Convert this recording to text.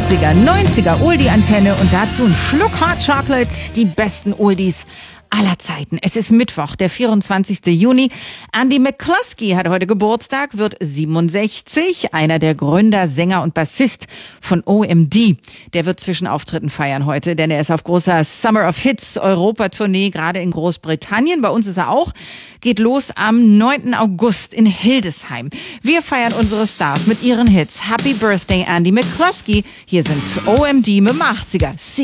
80er, 90er Oldie-Antenne und dazu ein Schluck Hot Chocolate, die besten Oldies aller Zeiten. Es ist Mittwoch, der 24. Juni. Andy McCluskey hat heute Geburtstag, wird 67, einer der Gründer, Sänger und Bassist von OMD. Der wird Zwischenauftritten feiern heute, denn er ist auf großer Summer of Hits Europa-Tournee, gerade in Großbritannien. Bei uns ist er auch. Geht los am 9. August in Hildesheim. Wir feiern unsere Stars mit ihren Hits. Happy Birthday, Andy McCluskey. Hier sind OMD mit dem 80er.